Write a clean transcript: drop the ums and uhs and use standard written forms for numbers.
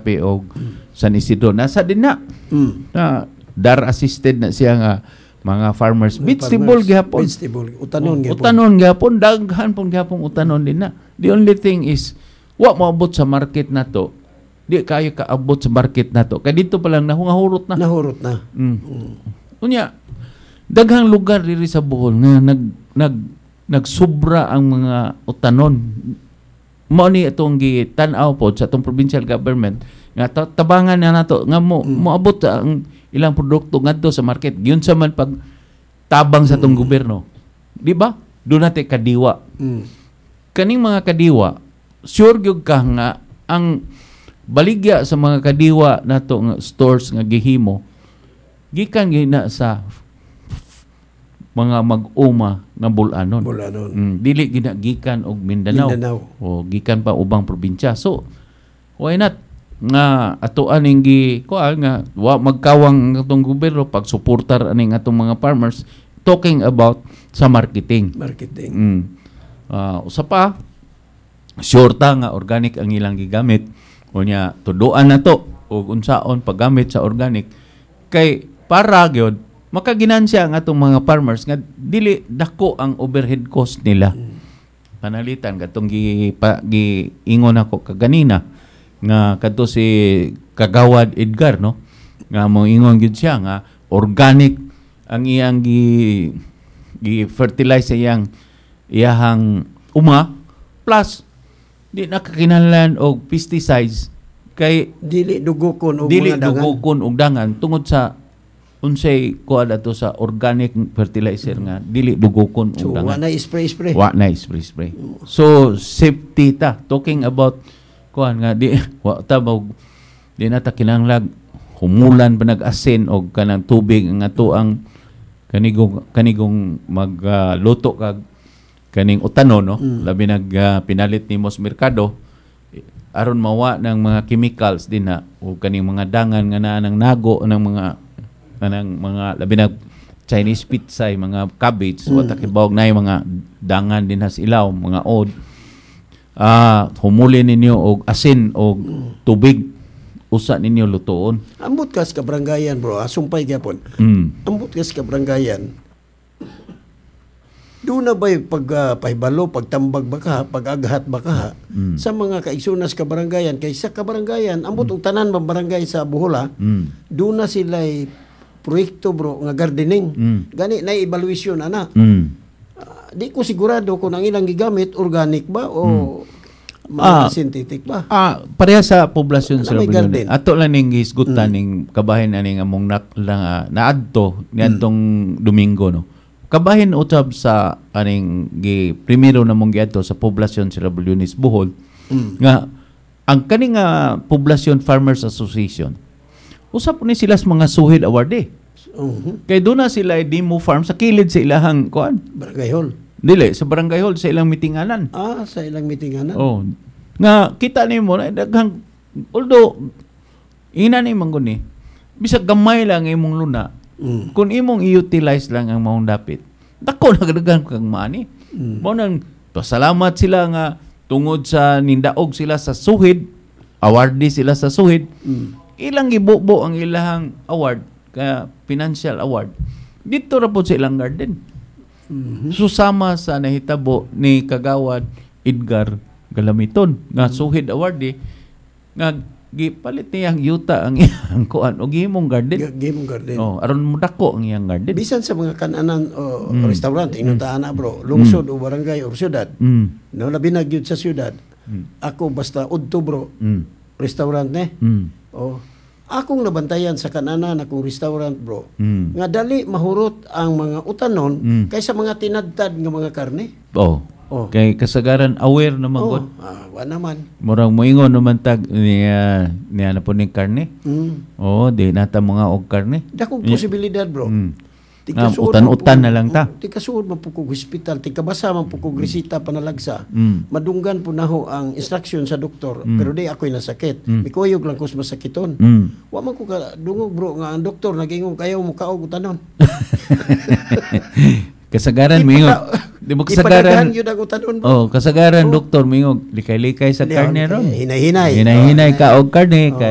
Cotacape o San Isidro. Nasa din na. Na DAR assisted na siya nga mga farmers. Vegetable gihapon. Vegetable. Utanon gihapon. Utanon gihapon. Daghan pong gihapon utanon din na. The only thing is, wa maabot sa market na to. Di kayo kaabot sa market na to. Kaya dito pa lang nahurot na. Nahurot na. Unya, daghang lugar diri sa Bohol nga nagsubra ang mga utanon. Mao ni atong gitan-aw po sa atong provincial government nga tabangan na nato nga moabot ang ilang produkto ngadto sa market. Yun sa man pag tabang sa atong gobyerno. Di ba? Doon natin kadiwa. Kaning mga kadiwa, sure gyud ka nga ang baligya sa mga kadiwa nato nga stores nga gihimo gikan gina sa mga mag-uma nga bulanon. Dili gina gikan og Mindanao. O gikan pa ubang probinsya. So why not nga atoan ning nga wa magkawang atong gobyerno pag suportar aning atong mga farmers talking about sa marketing. Usa pa sure ta nga organic ang ilang gigamit. Unya tuduan na to og unsaon paggamit sa organic kay para gyud makaginansya ang atong mga farmers nga dili dako ang overhead cost nila. Panalitan katong giingon ako kaganina nga kadto si Kagawad Edgar no nga mo ingon gyud siya nga organic ang iyang gi-fertilize iyahang uma plus di nakakinahanglan og pesticides kay dili dugokon og dangan tungod sa unsay kuha dato sa organic fertilizer nga dili dugokon og dangan. Wa na spray. So safety ta talking about kuan nga di na ta kinahanglan humulan pa nag-asin og kanang tubig nga to ang kanigong magluto kag kaning utanon no labi pinalit nimo sa merkado aron mawa ng mga chemicals din na o kaning mga dangan nga naa nang nago ng mga labi Chinese pizza mga cabbage wa ta kibawog na mga dangan din sa ilaw mga od humuli ninyo og asin og tubig usa ninyo lutoon. Ambot kas ka barangayan bro, asumpay gyapon. Ambot kas ka barangayan. Doon na ba'y pagpahibalo, pagtambag baka, pag-aghat baka sa mga kaigsunas ka barangayan, kaysa ka barangayan, ambot og tanan mga barangay sa Bohol doon na sila'y proyekto bro nga gardening. Gani na evaluation ana. Di ko sigurado kung ang ilang gigamit organic ba o synthetic ba. Pareha sa poblasyon sa Bohol. Ato lang ning gisgutan ning kabahin aning among naadto niadtong Domingo no. Kabahin utab sa aning primero na mong giadto sa poblasyon sa Rabulyones Bohol nga ang kaning poblasyon Farmers Association usap ni sila sa mga suhid award kay doon na sila demo farm sa kilid sa ilahang kuan barangay hall dili sa barangay hall sa ilang mitinganan sa ilang mitinganan nga kita nimo na daghang although ina ni mangguni bisag gamay lang imong luna kung imong i-utilize lang ang maong dapit dako nagdagan kang money mo nang pasalamat sila nga tungod sa nindaog sila sa suhid awardee sila sa suhid ilang gibubo ang ilahang award kaya financial award dito ra po sa ilang garden susama sa nahitabo ni Kagawad Edgar Galamiton nga suhid awardee nga gipalit niyang yuta ang iyang kuan o gihimong garden. Aron mo dako ang iyang garden. Bisan sa mga kananan o restaurant inuntahan na bro, lungsod o barangay o syudad. No labi na gyud sa syudad. Ako basta udto bro. Restaurant akong nabantayan sa kananan akong restaurant bro. Nga dali mahurot ang mga utanon kaysa mga tinadtad nga mga karne. Kay kasagaran aware naman gud. Wa naman. Murang moingon naman tag niya na po ning karne. Di nata mga og karne. Dakong posibilidad bro. Utan-utan na lang ta. Tikasuod man pukog hospital, tikabasa man pukog resita panalagsa. Madunggan po naho ang instruction sa doktor, pero di ako'y nasakit. Mikuyog lang ko sa masakiton. Wa man ko ka dungog bro nga ang doktor nagingong kayaw mo kaog utanon. Kasagaran mingon. Di mo kasagaran. Kasagaran doktor mingon likay-likay sa karne ron. Hinay-hinay. Hinay-hinay ka og karne.